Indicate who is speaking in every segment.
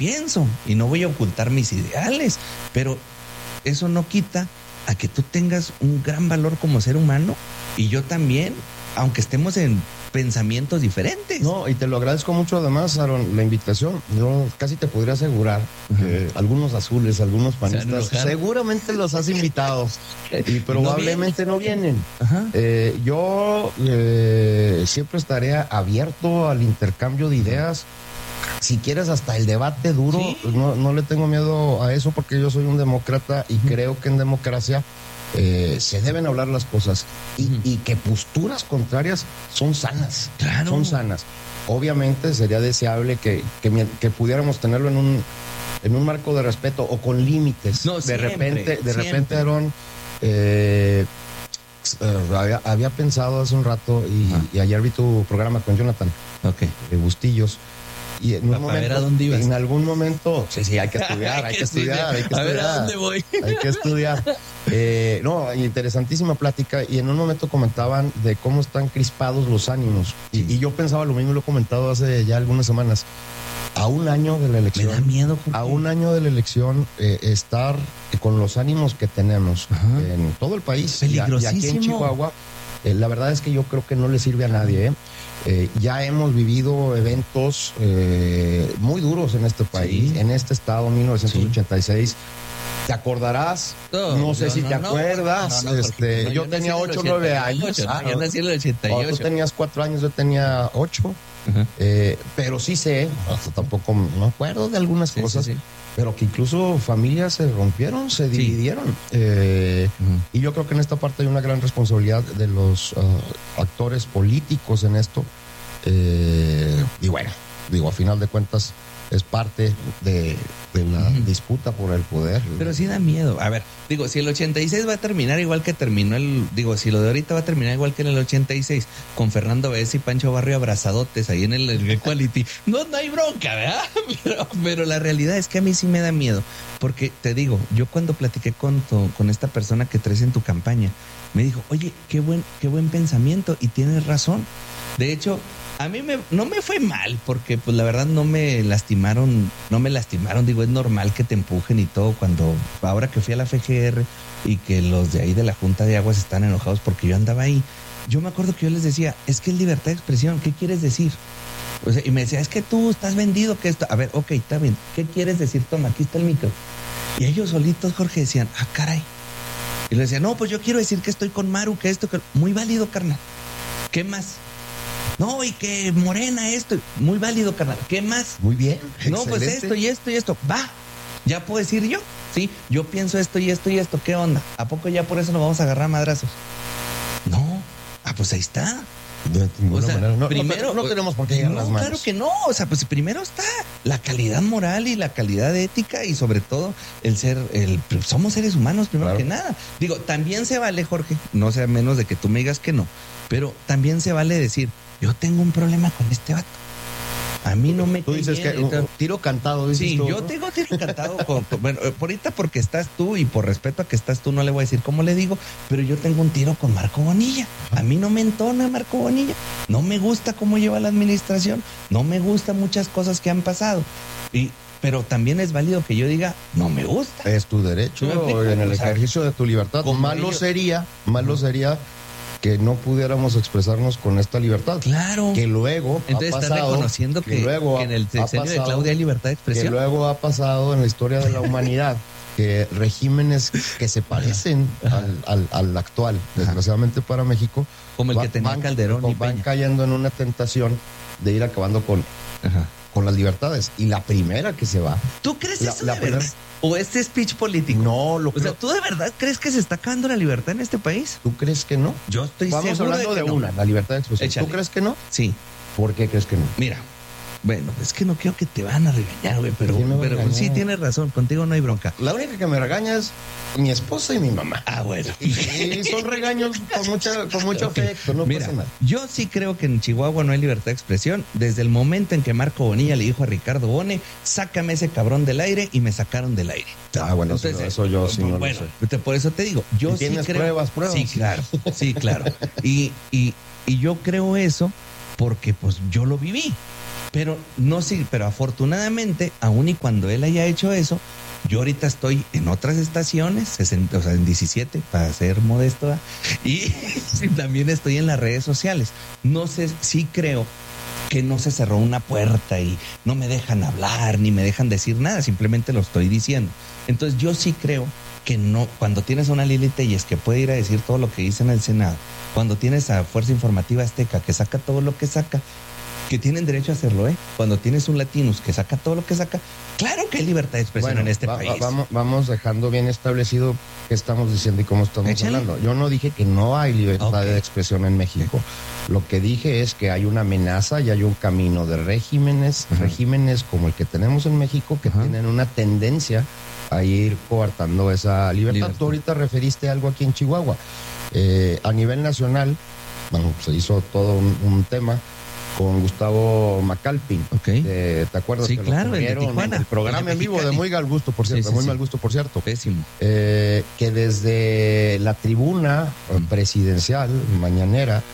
Speaker 1: pienso y no voy a ocultar mis ideales, pero eso no quita a que tú tengas un gran valor como ser humano y yo también, aunque estemos en pensamientos diferentes.
Speaker 2: No, y te lo agradezco mucho además, Aaron, la invitación. Yo casi te podría asegurar que algunos azules, algunos panistas, seguramente los has invitado y probablemente no vienen. Yo siempre estaré abierto al intercambio de ideas. Si quieres hasta el debate duro, ¿sí? No le tengo miedo a eso porque yo soy un demócrata y creo que en democracia se deben hablar las cosas y que posturas contrarias son sanas. Claro. Son sanas. Obviamente sería deseable que pudiéramos tenerlo en un marco de respeto o con límites. No, de repente, Aaron, había pensado hace un rato y ayer vi tu programa con Jonathan Bustillos. Y en
Speaker 1: ver a dónde ibas.
Speaker 2: En algún momento, sí, hay que estudiar, hay que estudiar.
Speaker 1: A ver a dónde voy.
Speaker 2: Hay que estudiar. Interesantísima plática. Y en un momento comentaban de cómo están crispados los ánimos. Sí. Y yo pensaba lo mismo, lo he comentado hace ya algunas semanas. A un año de la elección.
Speaker 1: Me da miedo.
Speaker 2: A un año de la elección, estar con los ánimos que tenemos en todo el país.
Speaker 1: Peligrosísimo.
Speaker 2: Y aquí en Chihuahua, la verdad es que yo creo que no le sirve a nadie, ya hemos vivido eventos muy duros en este país, en este estado, 1986. Sí. ¿Te acordarás? No sé si te acuerdas. Yo tenía 8 o 9 años.
Speaker 1: Yo nací en el 88.
Speaker 2: Tú tenías 4 años, yo tenía 8. Pero sí sé, tampoco me acuerdo de algunas cosas. Sí. Pero que incluso familias se rompieron, se dividieron. Y yo creo que en esta parte hay una gran responsabilidad de los actores políticos en esto. Y bueno, a final de cuentas es parte de la disputa por el poder.
Speaker 1: Pero sí da miedo. A ver, si el 86 va a terminar igual que terminó si lo de ahorita va a terminar igual que en el 86, con Fernando Bess y Pancho Barrio abrazadotes ahí en el Equality, no hay bronca, ¿verdad? Pero la realidad es que a mí sí me da miedo, porque te digo, yo cuando platiqué con esta persona que traes en tu campaña, me dijo, oye, qué buen pensamiento, y tienes razón. De hecho, a mí no me fue mal, porque pues la verdad no me lastimaron, es normal que te empujen y todo. Ahora que fui a la FGR y que los de ahí de la Junta de Aguas están enojados porque yo andaba ahí, yo me acuerdo que yo les decía, es que es libertad de expresión, ¿qué quieres decir? O sea, y me decía, es que tú estás vendido, que esto, a ver, ok, está bien, ¿qué quieres decir? Toma, aquí está el micro. Y ellos solitos, Jorge, decían, caray. Y le decía, no, pues yo quiero decir que estoy con Maru, que esto, que... Muy válido, carnal. ¿Qué más? No, y que Morena esto, muy válido, carnal. ¿Qué más?
Speaker 2: Muy bien.
Speaker 1: No, excelente. Pues esto y esto y esto. Va, ya puedo decir yo. Sí, yo pienso esto y esto y esto. ¿Qué onda? ¿A poco ya por eso nos vamos a agarrar a madrazos? No. Pues ahí está.
Speaker 2: Primero no tenemos por qué llegar las manos.
Speaker 1: Claro que no. Pues primero está la calidad moral y la calidad ética y sobre todo somos seres humanos primero que nada. También se vale, Jorge, no sea menos de que tú me digas que no, pero también se vale decir, yo tengo un problema con este vato. A mí no me...
Speaker 2: Tú dices que tiro cantado, dices
Speaker 1: sí,
Speaker 2: tú,
Speaker 1: yo tengo tiro cantado. Bueno, por ahorita porque estás tú y por respeto a que estás tú, no le voy a decir cómo le digo, pero yo tengo un tiro con Marco Bonilla. A mí no me entona Marco Bonilla. No me gusta cómo lleva la administración. No me gustan muchas cosas que han pasado. Pero también es válido que yo diga, no me gusta.
Speaker 2: Es tu derecho en el ejercicio de tu libertad. Malo sería que no pudiéramos expresarnos con esta libertad.
Speaker 1: Claro.
Speaker 2: Que luego
Speaker 1: entonces
Speaker 2: ha pasado,
Speaker 1: está reconociendo que en el sexenio de Claudia hay libertad de expresión.
Speaker 2: Que luego ha pasado en la historia de la humanidad que regímenes que se parecen al actual, desgraciadamente para México,
Speaker 1: como el que tenía Calderón y
Speaker 2: van cayendo en una tentación de ir acabando con las libertades. Y la primera que se va.
Speaker 1: ¿Tú crees eso de verdad? ¿O este speech político?
Speaker 2: No,
Speaker 1: o sea, ¿tú de verdad crees que se está acabando la libertad en este país?
Speaker 2: ¿Tú crees que no?
Speaker 1: Yo estoy
Speaker 2: seguro hablando de una, la libertad de expresión.
Speaker 1: Échale.
Speaker 2: ¿Tú crees que no?
Speaker 1: Sí.
Speaker 2: ¿Por qué crees que no?
Speaker 1: Mira, bueno, es que no quiero que te van a regañar, güey, pero sí tienes razón, contigo no hay bronca.
Speaker 2: La única que me regaña es mi esposa y mi mamá.
Speaker 1: Bueno.
Speaker 2: Y son regaños con mucho afecto, no pasa nada.
Speaker 1: Yo sí creo que en Chihuahua no hay libertad de expresión. Desde el momento en que Marco Bonilla le dijo a Ricardo Bone, sácame ese cabrón del aire, y me sacaron del aire.
Speaker 2: Bueno, entonces, eso yo sí no lo sé.
Speaker 1: Por eso te digo, yo sí creo...
Speaker 2: ¿Tienes pruebas?
Speaker 1: Sí, claro. Y yo creo eso porque pues yo lo viví. Pero no sí, pero afortunadamente, aun y cuando él haya hecho eso, yo ahorita estoy en otras estaciones, 60, o sea, en 17, para ser modesto, y también estoy en las redes sociales. No sé, sí creo que no se cerró una puerta y no me dejan hablar, ni me dejan decir nada, simplemente lo estoy diciendo. Entonces yo sí creo que no, cuando tienes a una Lili Téllez que puede ir a decir todo lo que dice en el Senado, cuando tienes a Fuerza Informativa Azteca que saca todo lo que saca, que tienen derecho a hacerlo, cuando tienes un Latinus que saca todo lo que saca, claro que hay libertad de expresión en este país.
Speaker 2: Vamos dejando bien establecido qué estamos diciendo y cómo estamos hablando. Yo no dije que no hay libertad de expresión en México. Lo que dije es que hay una amenaza y hay un camino de regímenes como el que tenemos en México que tienen una tendencia a ir coartando esa libertad. Tú ahorita referiste algo aquí en Chihuahua. A nivel nacional, bueno, se hizo todo un tema con Gustavo Macalpin. ¿Te acuerdas?
Speaker 1: Sí,
Speaker 2: que
Speaker 1: claro,
Speaker 2: el de Tijuana. El programa en vivo de muy mal gusto, por cierto. Mal gusto, por cierto.
Speaker 1: Pésimo.
Speaker 2: Que desde la tribuna presidencial, mañanera,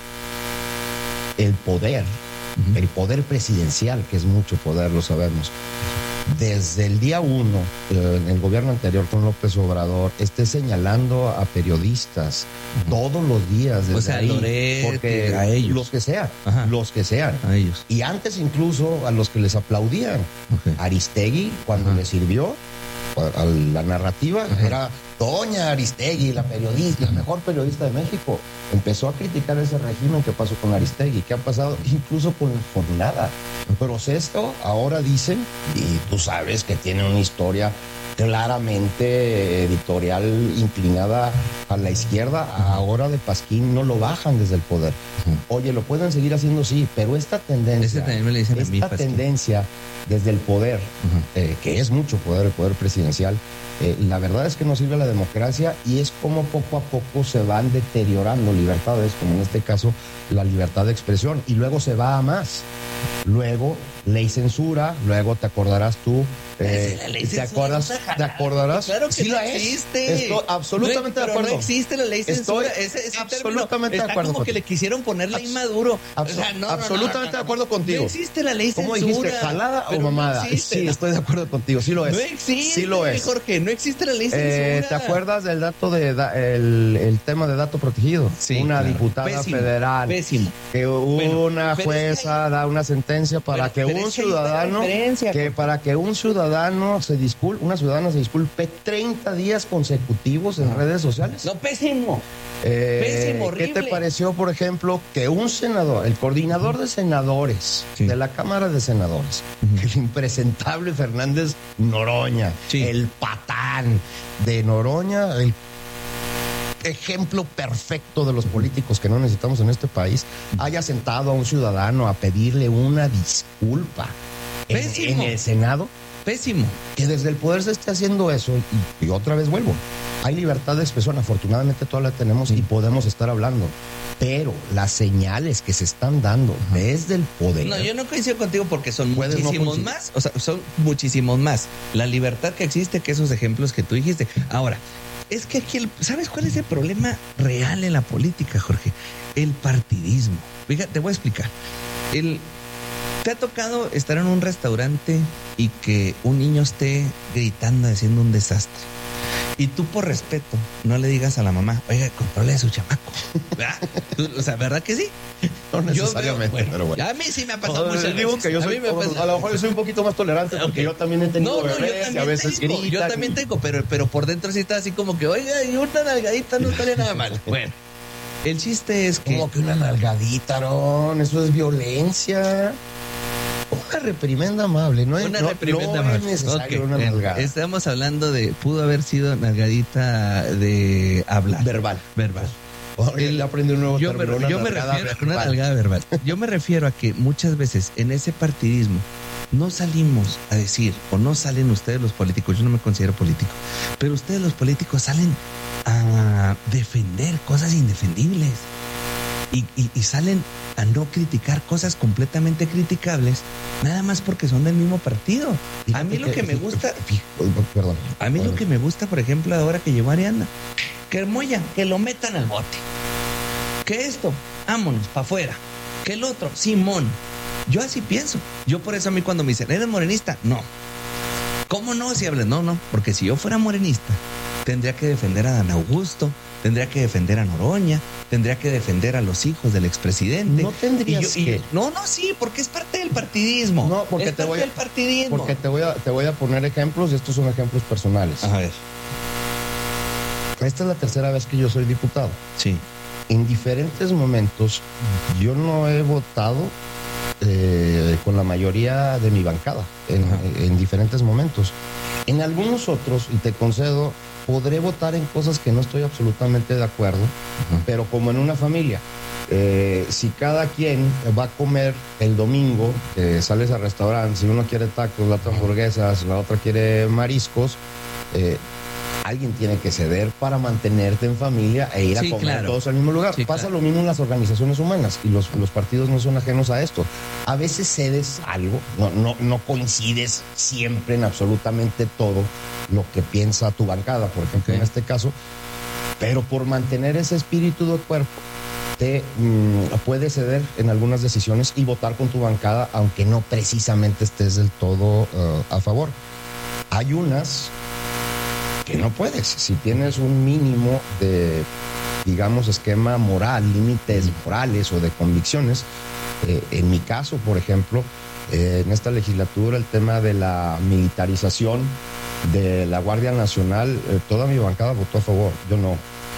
Speaker 2: el poder presidencial, que es mucho poder, lo sabemos, desde el día 1, en el gobierno anterior con López Obrador, esté señalando a periodistas todos los días. Desde porque
Speaker 1: a ellos.
Speaker 2: Los que sean.
Speaker 1: A ellos.
Speaker 2: Y antes incluso a los que les aplaudían. Aristegui, cuando le sirvió a la narrativa, era doña Aristegui, la periodista, la mejor periodista de México. Empezó a criticar ese régimen. ¿Qué pasó con Aristegui? ¿Qué ha pasado? Incluso con la jornada. Proceso, ahora dicen, y tú sabes que tiene una historia claramente editorial inclinada a la izquierda, ahora de Pasquín no lo bajan desde el poder. Oye, lo pueden seguir haciendo, sí, pero esta tendencia, tendencia desde el poder, que es mucho poder, el poder presidencial, la verdad es que no sirve a la democracia y es como poco a poco se van deteriorando libertades, como en este caso la libertad de expresión, y luego se va a más. Luego ley censura, luego te acordarás tú. ¿Te acordarás?
Speaker 1: Claro que
Speaker 2: sí
Speaker 1: no
Speaker 2: la
Speaker 1: existe.
Speaker 2: Estoy absolutamente de acuerdo.
Speaker 1: No existe la ley censura.
Speaker 2: Estoy absolutamente de acuerdo.
Speaker 1: Como que le quisieron poner la inmaduro.
Speaker 2: Absolutamente de acuerdo contigo.
Speaker 1: No existe la ley censura.
Speaker 2: ¿Cómo dijiste? ¿Jalada o mamada?
Speaker 1: No
Speaker 2: sí, estoy de acuerdo contigo. Sí lo es.
Speaker 1: No existe.
Speaker 2: Sí lo es.
Speaker 1: Jorge, no existe la ley censura.
Speaker 2: ¿Te acuerdas del dato el tema de dato protegido?
Speaker 1: Sí,
Speaker 2: una
Speaker 1: claro.
Speaker 2: Diputada federal.
Speaker 1: Pésimo.
Speaker 2: Que una jueza da una sentencia para que un ciudadano una ciudadana se disculpe 30 días consecutivos en redes sociales.
Speaker 1: No, pésimo. Pésimo, horrible.
Speaker 2: ¿Qué te pareció, por ejemplo, que un senador, el coordinador de senadores de la Cámara de Senadores, el impresentable Fernández Noroña, el patán de Noroña, el ejemplo perfecto de los políticos que no necesitamos en este país, haya sentado a un ciudadano a pedirle una disculpa en el Senado?
Speaker 1: Pésimo.
Speaker 2: Que desde el poder se esté haciendo eso, y otra vez vuelvo, hay libertad de expresión, afortunadamente toda la tenemos y podemos estar hablando, pero las señales que se están dando desde el poder...
Speaker 1: No, yo no coincido contigo porque son muchísimos más, o sea, son muchísimos más la libertad que existe que esos ejemplos que tú dijiste. Ahora, es que aquí, ¿sabes cuál es el problema real en la política, Jorge? El partidismo. Fíjate, te voy a explicar. ¿Te ha tocado estar en un restaurante y que un niño esté gritando, haciendo un desastre? Y tú, por respeto, no le digas a la mamá, oiga, controle a su chamaco. ¿Verdad? O sea, ¿verdad que sí?
Speaker 2: No necesariamente, pero bueno.
Speaker 1: A mí sí me ha pasado muchas
Speaker 2: digo
Speaker 1: veces.
Speaker 2: que yo soy, a lo mejor yo soy un poquito más tolerante porque yo también he tenido bebés y a veces gritan.
Speaker 1: Yo también tengo, pero por dentro sí está así como que, oiga, y una nalgadita no estaría nada mal. Bueno, el chiste es que...
Speaker 2: Como que una nalgadita, Aaron, eso es violencia. Una reprimenda amable, no es necesario una nalgada.
Speaker 1: Estamos hablando de, pudo haber sido nalgadita de hablar.
Speaker 2: Verbal.
Speaker 1: Él aprende un nuevo término. Yo me refiero a una nalgada verbal. Yo me refiero a que muchas veces en ese partidismo no salimos a decir, o no salen ustedes los políticos, yo no me considero político, pero ustedes los políticos salen a defender cosas indefendibles. Y salen a no criticar cosas completamente criticables, nada más porque son del mismo partido. A mí lo que me gusta, lo que me gusta, por ejemplo, ahora que llegó Ariana, que Moya, que lo metan al bote. Que esto, vámonos, para afuera. Que el otro, Simón. Yo así pienso. Yo por eso a mí cuando me dicen, ¿eres morenista? No. ¿Cómo no? Si hablas, no, porque si yo fuera morenista, tendría que defender a Dan Augusto, tendría que defender a Noroña, tendría que defender a los hijos del expresidente.
Speaker 2: No tendrías que.
Speaker 1: Sí, porque es parte del partidismo.
Speaker 2: No, porque
Speaker 1: del partidismo.
Speaker 2: Porque te voy a poner ejemplos, y estos son ejemplos personales.
Speaker 1: A ver.
Speaker 2: Esta es la tercera vez que yo soy diputado.
Speaker 1: Sí.
Speaker 2: En diferentes momentos, yo no he votado con la mayoría de mi bancada, en diferentes momentos. En algunos otros, y te concedo, podré votar en cosas que no estoy absolutamente de acuerdo, pero como en una familia. Si cada quien va a comer el domingo, sales al restaurante, si uno quiere tacos, la otra hamburguesas, la otra quiere mariscos, alguien tiene que ceder para mantenerte en familia e ir a comer todos al mismo lugar. Pasa lo mismo en las organizaciones humanas, y los partidos no son ajenos a esto. A veces cedes algo, no coincides siempre en absolutamente todo lo que piensa tu bancada, por ejemplo, en este caso, pero por mantener ese espíritu de cuerpo, te puedes ceder en algunas decisiones y votar con tu bancada, aunque no precisamente estés del todo a favor. Hay unas que no puedes. Si tienes un mínimo de, digamos, esquema moral, límites morales o de convicciones, en mi caso, por ejemplo, en esta legislatura, el tema de la militarización de la Guardia Nacional, toda mi bancada votó a favor, yo no.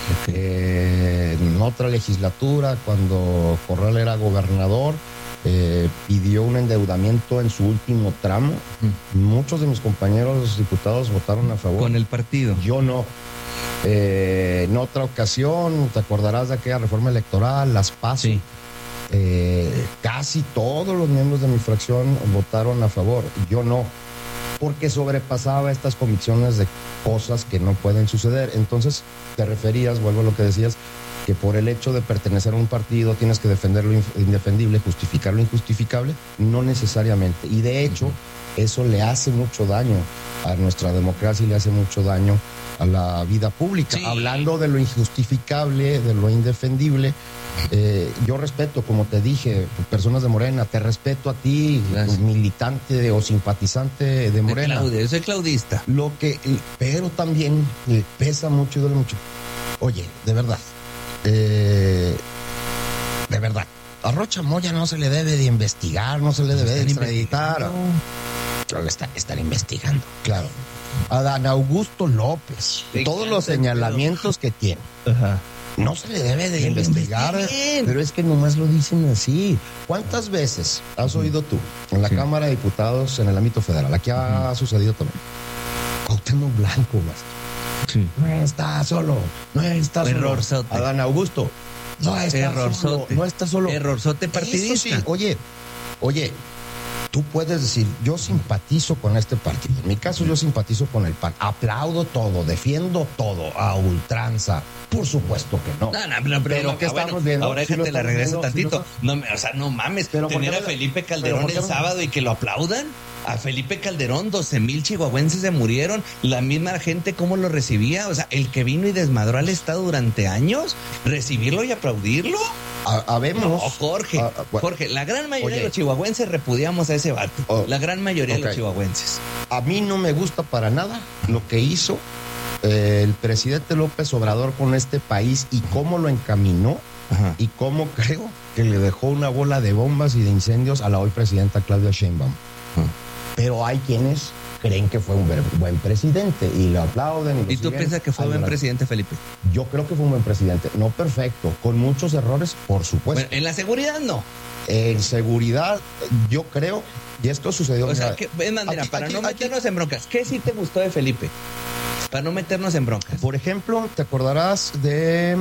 Speaker 2: En otra legislatura, cuando Corral era gobernador, pidió un endeudamiento en su último tramo. Muchos de mis compañeros diputados votaron a favor.
Speaker 1: ¿Con el partido?
Speaker 2: Yo no. En otra ocasión, te acordarás de aquella reforma electoral, las PASO.
Speaker 1: Sí.
Speaker 2: Casi todos los miembros de mi fracción votaron a favor. Yo no, porque sobrepasaba estas convicciones de cosas que no pueden suceder. Entonces, te referías, vuelvo a lo que decías, que por el hecho de pertenecer a un partido tienes que defender lo indefendible, justificar lo injustificable. No necesariamente. Y de hecho, eso le hace mucho daño a nuestra democracia y le hace mucho daño a la vida pública. Sí. Hablando de lo injustificable, de lo indefendible, yo respeto, como te dije, personas de Morena, te respeto a ti, militante o simpatizante de Morena.
Speaker 1: Yo soy claudista.
Speaker 2: Pero también pesa mucho y duele mucho. Oye, de verdad, a Rocha Moya no se le debe de investigar, no se le debe de extraditar. Lo están investigando, claro. A Dan Augusto López, todos los señalamientos que tiene. No se le debe de investigar, pero es que nomás lo dicen así. ¿Cuántas veces has oído tú en la Cámara de Diputados en el ámbito federal? Aquí ha sucedido también. Cuauhtémoc Blanco, maestro. No está solo.
Speaker 1: Errorzote.
Speaker 2: A Dan Augusto. No está solo.
Speaker 1: Errorzote partidista.
Speaker 2: Eso sí. Oye, tú puedes decir, yo simpatizo con este partido. En mi caso, yo simpatizo con el PAN. Aplaudo todo, defiendo todo, a ultranza. Por supuesto que no.
Speaker 1: Pero ¿qué estamos viendo? Ahora déjate la regreso tantito. No mames. Pero tener a Felipe Calderón el sábado y que lo aplaudan. A Felipe Calderón, 12,000 chihuahuenses se murieron. La misma gente, ¿cómo lo recibía? O sea, el que vino y desmadró al Estado durante años, recibirlo y aplaudirlo.
Speaker 2: Habemos.
Speaker 1: Jorge, la gran mayoría de los chihuahuenses repudiamos a ese vato. La gran mayoría de los chihuahuenses.
Speaker 2: A mí no me gusta para nada lo que hizo el presidente López Obrador con este país y cómo lo encaminó. Y cómo creo que le dejó una bola de bombas y de incendios a la hoy presidenta Claudia Sheinbaum. Pero hay quienes creen que fue un buen presidente y lo aplauden.
Speaker 1: ¿Y tú piensas que fue un buen presidente, Felipe?
Speaker 2: Yo creo que fue un buen presidente, no perfecto, con muchos errores, por supuesto.
Speaker 1: Bueno, en la seguridad no.
Speaker 2: En seguridad, yo creo, y esto sucedió.
Speaker 1: O sea, para no meternos en broncas, ¿qué sí te gustó de Felipe? Para no meternos en broncas.
Speaker 2: Por ejemplo, te acordarás de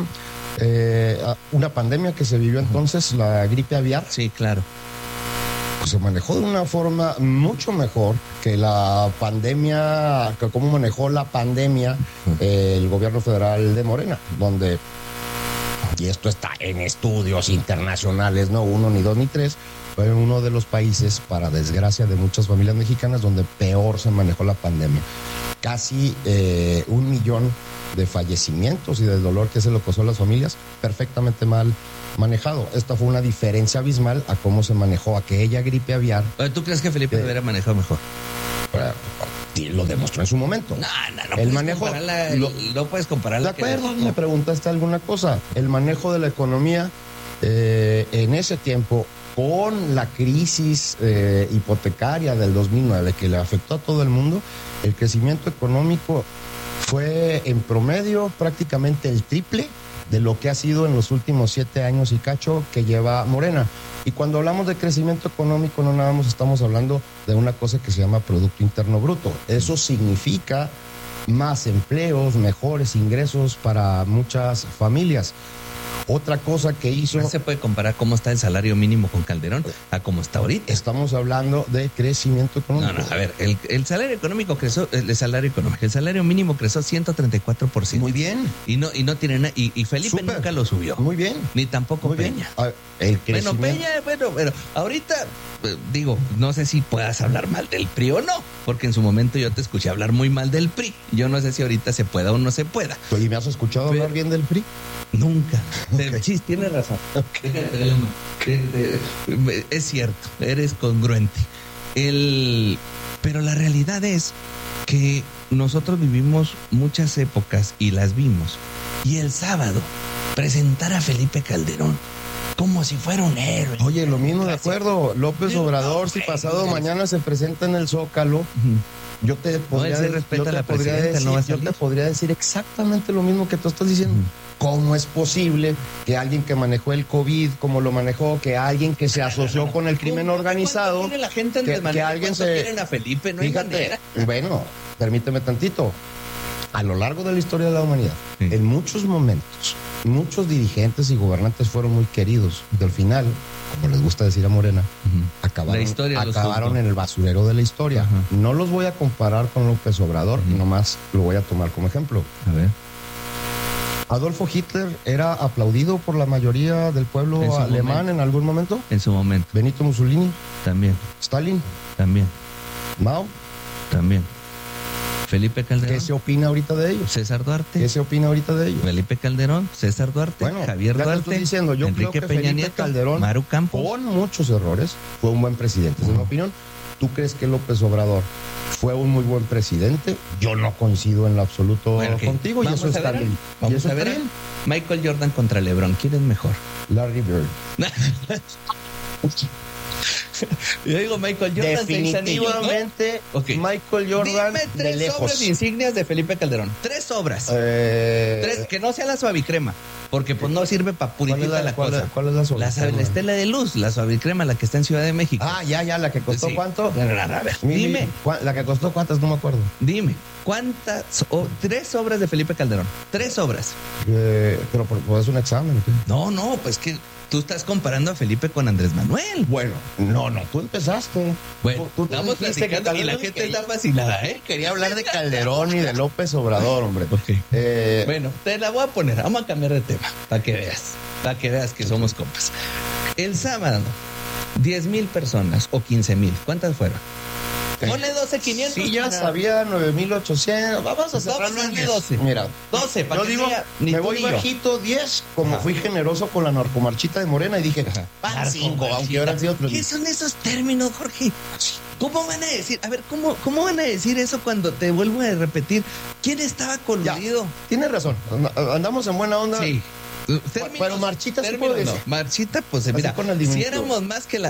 Speaker 2: una pandemia que se vivió entonces, la gripe aviar.
Speaker 1: Sí, claro.
Speaker 2: Pues se manejó de una forma mucho mejor que la pandemia, que cómo manejó la pandemia el gobierno federal de Morena, donde, y esto está en estudios internacionales, no uno, ni dos, ni tres, fue uno de los países, para desgracia de muchas familias mexicanas, donde peor se manejó la pandemia. casi 1 millón de fallecimientos y del dolor que se le causó a las familias, perfectamente mal manejado. Esta fue una diferencia abismal a cómo se manejó aquella gripe aviar.
Speaker 1: ¿Tú crees que Felipe hubiera manejado mejor?
Speaker 2: Y lo demostró en su momento.
Speaker 1: No
Speaker 2: el manejo
Speaker 1: no puedes compararla.
Speaker 2: De acuerdo, me preguntaste alguna cosa. El manejo de la economía en ese tiempo, con la crisis hipotecaria del 2009 que le afectó a todo el mundo, el crecimiento económico fue en promedio prácticamente el triple de lo que ha sido en los últimos 7 años y cacho que lleva Morena. Y cuando hablamos de crecimiento económico, no nada más estamos hablando de una cosa que se llama Producto Interno Bruto. Eso significa más empleos, mejores ingresos para muchas familias. Otra cosa que hizo...
Speaker 1: No se puede comparar cómo está el salario mínimo con Calderón a cómo está ahorita.
Speaker 2: Estamos hablando de crecimiento económico.
Speaker 1: No, a ver, el salario económico creció, el salario mínimo creció 134%.
Speaker 2: Muy bien.
Speaker 1: Y no tiene nada, y Felipe
Speaker 2: Súper.
Speaker 1: Nunca lo subió.
Speaker 2: Muy bien.
Speaker 1: Ni tampoco
Speaker 2: Muy
Speaker 1: Peña.
Speaker 2: El
Speaker 1: Bueno, pero ahorita, digo, no sé si puedas hablar mal del PRI o no, porque en su momento yo te escuché hablar muy mal del PRI. Yo no sé si ahorita se pueda o no se pueda.
Speaker 2: ¿Y me has escuchado hablar bien del PRI?
Speaker 1: Nunca.
Speaker 2: Okay.
Speaker 1: Sí, tienes razón. Es cierto, eres congruente. Pero la realidad es que nosotros vivimos muchas épocas y las vimos. Y el sábado, presentar a Felipe Calderón como si fuera un héroe.
Speaker 2: Oye, lo mismo de acuerdo. López Obrador, si pasado mañana se presenta en el Zócalo, yo te podría decir exactamente lo mismo que tú estás diciendo. ¿Cómo es posible que alguien que manejó el COVID como lo manejó, que alguien que se asoció con el crimen organizado,
Speaker 1: tiene la gente
Speaker 2: que alguien se...
Speaker 1: quieren a Felipe? No hay manera.
Speaker 2: Bueno, permíteme tantito. A lo largo de la historia de la humanidad, en muchos momentos, muchos dirigentes y gobernantes fueron muy queridos. Del final, como les gusta decir a Morena, acabaron en el basurero de la historia. No los voy a comparar con López Obrador, nomás lo voy a tomar como ejemplo.
Speaker 1: A ver.
Speaker 2: Adolfo Hitler era aplaudido por la mayoría del pueblo alemán en algún momento.
Speaker 1: En su momento.
Speaker 2: Benito Mussolini.
Speaker 1: También.
Speaker 2: Stalin.
Speaker 1: También.
Speaker 2: Mao.
Speaker 1: También. Felipe Calderón.
Speaker 2: ¿Qué se opina ahorita de ellos?
Speaker 1: César Duarte.
Speaker 2: ¿Qué se opina ahorita de ellos?
Speaker 1: Felipe Calderón, César Duarte,
Speaker 2: bueno,
Speaker 1: Javier Duarte,
Speaker 2: estoy diciendo, yo
Speaker 1: Enrique
Speaker 2: creo que
Speaker 1: Peña
Speaker 2: Felipe
Speaker 1: Nieto,
Speaker 2: Calderón,
Speaker 1: Maru Campos,
Speaker 2: con muchos errores, fue un buen presidente. Esa es mi opinión. ¿Tú crees que López Obrador fue un muy buen presidente? Yo no coincido en lo absoluto contigo, y eso está bien.
Speaker 1: Vamos a ver. Michael Jordan contra LeBron, ¿quién es mejor?
Speaker 2: Larry Bird.
Speaker 1: Yo digo Michael Jordan.
Speaker 2: Definitivamente,
Speaker 1: okay.
Speaker 2: Michael Jordan.
Speaker 1: Dime 3 obras de insignias de Felipe Calderón. 3 obras. 3, que no sea la suavicrema, porque pues no sirve para purificar la cosa.
Speaker 2: ¿Cuál es la suavicrema?
Speaker 1: La estela de luz, la suavicrema, la que está en Ciudad de México.
Speaker 2: Ah, ya, la que costó ¿cuánto?
Speaker 1: A ver, dime.
Speaker 2: La que costó ¿cuántas? No me acuerdo.
Speaker 1: Dime, ¿cuántas? 3 obras de Felipe Calderón. 3 obras.
Speaker 2: Pero es un examen. ¿Qué?
Speaker 1: No, pues que tú estás comparando a Felipe con Andrés Manuel.
Speaker 2: Bueno, no, tú empezaste.
Speaker 1: Bueno, tú estamos platicando y la gente está fascinada, ¿eh?
Speaker 2: Quería hablar de Calderón y de López Obrador, hombre.
Speaker 1: Okay. Bueno, te la voy a poner. Vamos a cambiar de tema para que veas que somos compas. El sábado, 10,000 personas o 15,000. ¿Cuántas fueron? Ponle 12,500.
Speaker 2: Sí, ya sabía 9,800. Vamos a cerrarlo en 12. Mira,
Speaker 1: 12, para
Speaker 2: yo
Speaker 1: que
Speaker 2: digo,
Speaker 1: ni
Speaker 2: me voy bajito 10, como fui generoso con la narcomarchita de Morena y dije, van 5, aunque ahora sido 3.
Speaker 1: ¿Qué son esos términos, Jorge? ¿Cómo van a decir? A ver, ¿cómo van a decir eso cuando te vuelvo a repetir? ¿Quién estaba coludido?
Speaker 2: Tienes razón, andamos en buena onda.
Speaker 1: Sí.
Speaker 2: Pero Marchita se puede decir.
Speaker 1: Marchita, pues mira, si éramos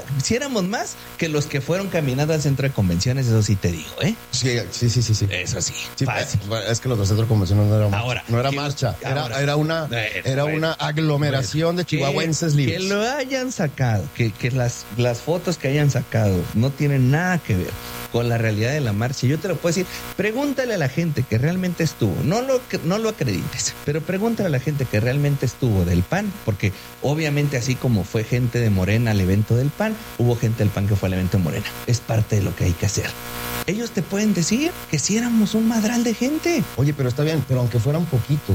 Speaker 1: más que los que fueron caminando al centro de convenciones, eso sí te digo, ¿eh?
Speaker 2: Sí.
Speaker 1: Eso sí, fácil.
Speaker 2: Es que los del centro de convenciones no eran marcha, era una aglomeración de chihuahuenses libres.
Speaker 1: Que lo hayan sacado, que las fotos que hayan sacado no tienen nada que ver con la realidad de la marcha. Yo te lo puedo decir, pregúntale a la gente que realmente estuvo, no lo acredites, pero pregúntale a la gente que realmente estuvo del PAN, porque obviamente así como fue gente de Morena al evento del PAN, hubo gente del PAN que fue al evento de Morena. Es parte de lo que hay que hacer. Ellos te pueden decir que si éramos un madral de gente.
Speaker 2: Oye, pero está bien, pero aunque fueran poquitos,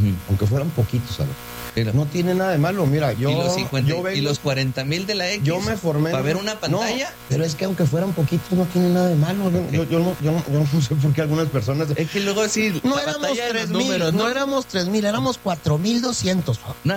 Speaker 2: ¿sabes? No tiene nada de malo, mira, yo...
Speaker 1: Y los 40,000 de la X,
Speaker 2: yo me formé...
Speaker 1: para ver una pantalla.
Speaker 2: No, pero es que aunque fueran poquitos no tiene nada nada de malo. Okay. Yo no sé por qué algunas personas...
Speaker 1: Es que luego sí...
Speaker 2: No éramos 3,000, no éramos 3,000, éramos 4,200.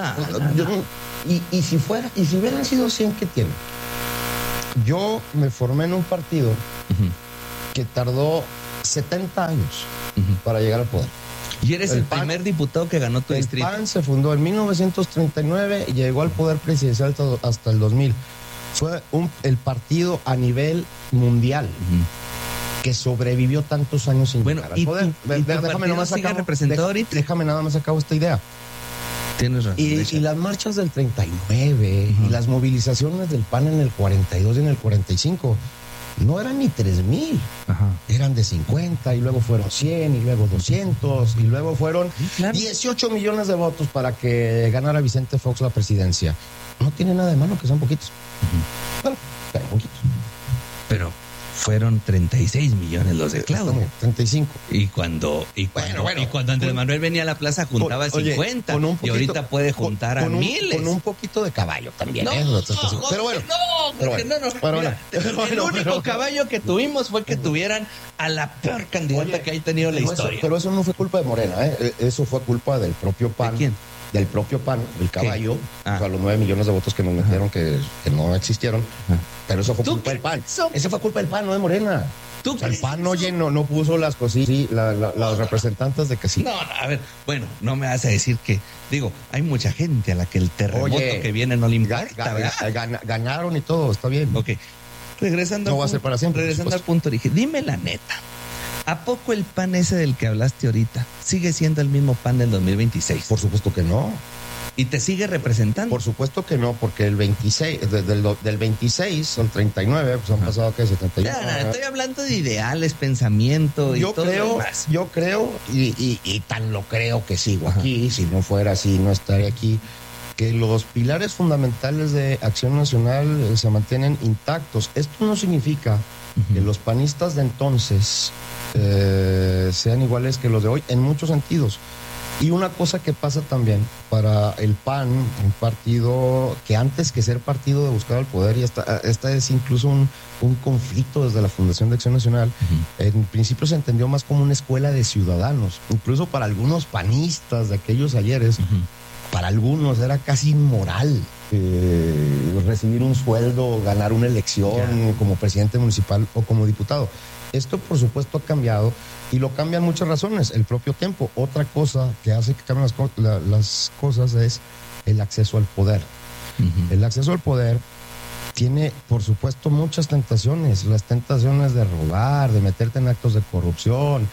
Speaker 2: Y si hubieran sido 100, ¿qué tiene? Yo me formé en un partido que tardó 70 años para llegar al poder.
Speaker 1: Y eres el primer diputado que ganó tu distrito.
Speaker 2: El PAN se fundó en 1939 y llegó al poder presidencial hasta el 2000. Fue el partido a nivel mundial que sobrevivió tantos años sin llegar al poder. Déjame nada más acabo esta idea.
Speaker 1: Tienes razón.
Speaker 2: Y las marchas del 39 y las movilizaciones del PAN en el 42 y en el 45 no eran ni 3,000, eran de 50 y luego fueron 100 y luego 200 y luego fueron 18 millones de votos para que ganara Vicente Fox la presidencia. No tiene nada de malo que sean poquitos. Bueno, pero poquitos.
Speaker 1: Pero fueron 36 millones los de Claudia.
Speaker 2: 35.
Speaker 1: Y cuando Andrés Manuel venía a la plaza juntaba 50 y ahorita puede juntar a miles.
Speaker 2: Con un poquito de caballo también. Pero bueno.
Speaker 1: El único caballo que tuvimos fue que tuvieran a la peor candidata que haya tenido la historia.
Speaker 2: Pero eso no fue culpa de Morena, eso fue culpa del propio PAN.
Speaker 1: ¿De quién?
Speaker 2: Del propio PAN, el caballo, o sea, los 9 millones de votos que nos metieron que no existieron, pero eso fue culpa del PAN. Eso fue culpa del PAN, no de Morena. O sea, el PAN no puso las cositas, los representantes de que sí.
Speaker 1: No, a ver, bueno, no me vas a decir que, hay mucha gente a la que el terremoto que viene no le importa,
Speaker 2: ganaron y todo, está bien.
Speaker 1: Ok, regresando al punto origen, dime la neta. ¿A poco el PAN ese del que hablaste ahorita sigue siendo el mismo PAN del 2026?
Speaker 2: Por supuesto que no.
Speaker 1: ¿Y te sigue representando?
Speaker 2: Por supuesto que no, porque el 26, del 26 al 39, pues han pasado, ¿qué? 71.
Speaker 1: Estoy hablando de ideales, pensamiento y todo lo demás.
Speaker 2: Yo creo, y tan lo creo que sigo aquí, si no fuera así, no estaría aquí, que los pilares fundamentales de Acción Nacional se mantienen intactos. Esto no significa que los panistas de entonces sean iguales que los de hoy en muchos sentidos. Y una cosa que pasa también para el PAN, un partido que antes que ser partido de buscar el poder, y esta es incluso un conflicto desde la Fundación de Acción Nacional, en principio se entendió más como una escuela de ciudadanos. Incluso para algunos panistas de aquellos ayeres, para algunos era casi inmoral recibir un sueldo, ganar una elección como presidente municipal o como diputado. Esto, por supuesto, ha cambiado y lo cambian muchas razones. El propio tiempo. Otra cosa que hace que cambien las cosas es el acceso al poder. El acceso al poder tiene, por supuesto, muchas tentaciones. Las tentaciones de robar, de meterte en actos de corrupción,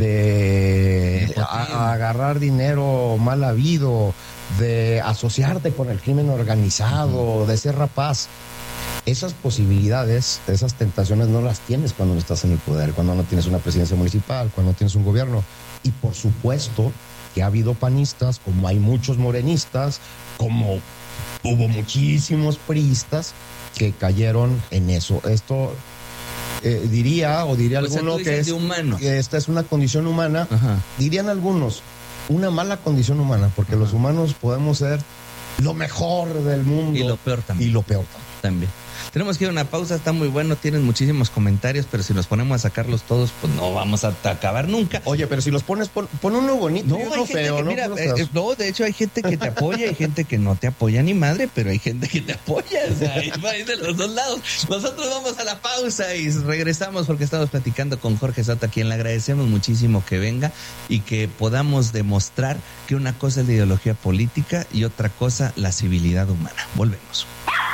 Speaker 2: de agarrar dinero mal habido, de asociarte con el crimen organizado, de ser rapaz. Esas posibilidades, esas tentaciones no las tienes cuando no estás en el poder, cuando no tienes una presidencia municipal, cuando no tienes un gobierno. Y por supuesto que ha habido panistas, como hay muchos morenistas, como hubo muchísimos priistas que cayeron en eso. Esto diría alguno que esta es una condición humana. Dirían algunos, una mala condición humana, porque los humanos podemos ser lo mejor del mundo.
Speaker 1: Y lo peor también. Tenemos que ir a una pausa, está muy bueno, tienen muchísimos comentarios, pero si nos ponemos a sacarlos todos, pues no vamos a acabar nunca.
Speaker 2: Oye, pero si los pones, pon uno bonito y uno feo, ¿no?
Speaker 1: Mira, no, de hecho hay gente que te apoya, hay gente que no te apoya ni madre, pero hay gente que te apoya, o sea, hay de los dos lados. Nosotros vamos a la pausa y regresamos porque estamos platicando con Jorge Soto, a quien le agradecemos muchísimo que venga y que podamos demostrar que una cosa es la ideología política y otra cosa la civilidad humana. Volvemos.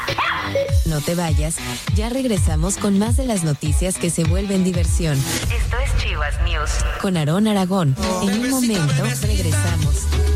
Speaker 3: No te vayas, ya regresamos con más de las noticias que se vuelven diversión. Esto es Chivas News con Aarón Aragón. En un momento regresamos.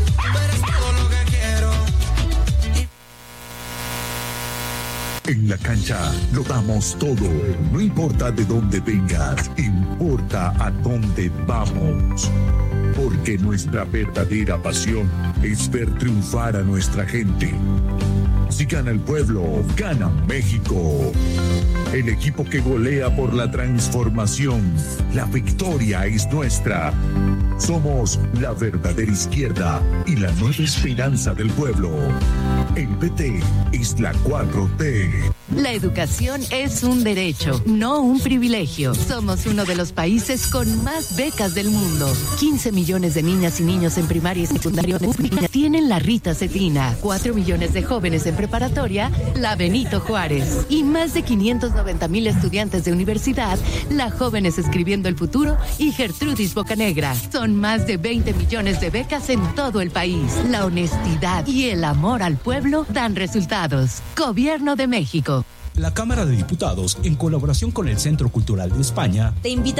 Speaker 4: En la cancha lo damos todo. No importa de dónde vengas, importa a dónde vamos. Porque nuestra verdadera pasión es ver triunfar a nuestra gente. Si gana el pueblo, gana México. El equipo que golea por la transformación. La victoria es nuestra. Somos la verdadera izquierda y la nueva esperanza del pueblo. El PT es la 4T.
Speaker 5: La educación es un derecho, no un privilegio. Somos uno de los países con más becas del mundo. 15 millones de niñas y niños en primaria y secundaria tienen la Rita Cetina. 4 millones de jóvenes en preparatoria, la Benito Juárez. Y más de 590,000 estudiantes de universidad, la Jóvenes Escribiendo el Futuro y Gertrudis Bocanegra. Son más de 20 millones de becas en todo el país. La honestidad y el amor al pueblo dan resultados. Gobierno de México.
Speaker 6: La Cámara de Diputados, en colaboración con el Centro Cultural de España,
Speaker 3: te invita